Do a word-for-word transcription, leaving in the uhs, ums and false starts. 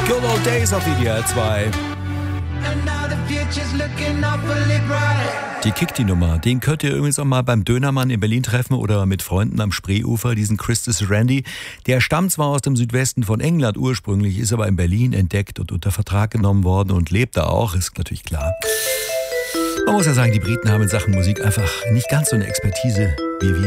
Good Old Days auf W D R zwei. Die Kick, die Nummer, den könnt ihr übrigens auch mal beim Dönermann in Berlin treffen oder mit Freunden am Spreeufer, diesen Christus Randy. Der stammt zwar aus dem Südwesten von England ursprünglich, ist aber in Berlin entdeckt und unter Vertrag genommen worden und lebt da auch, ist natürlich klar. Man muss ja sagen, die Briten haben in Sachen Musik einfach nicht ganz so eine Expertise wie wir.